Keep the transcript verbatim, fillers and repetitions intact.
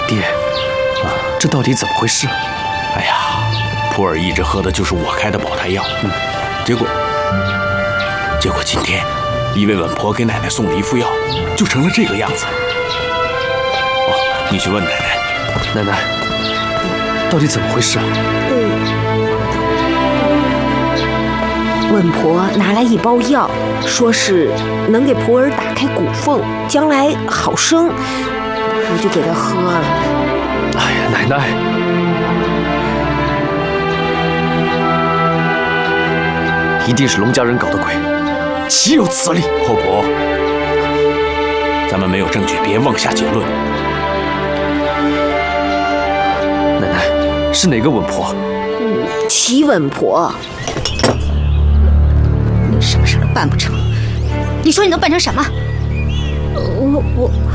爹，啊，这到底怎么回事？ 哎呀，普洱一直喝的就是我开的保胎药，嗯，结果，结果今天，一位稳婆给奶奶送了一副药，就成了这个样子。哦，你去问奶奶。 奶奶，到底怎么回事啊？ 稳婆拿来一包药，说是能给普洱打开骨缝，将来好生，我就给她喝了。 哎呀，奶奶，一定是龙家人搞的鬼，岂有此理！ 后婆，咱们没有证据，别妄下结论。 奶奶，是哪个稳婆？ 嗯，齐稳婆。 你什么事都办不成，你说你能办成什么？ 我我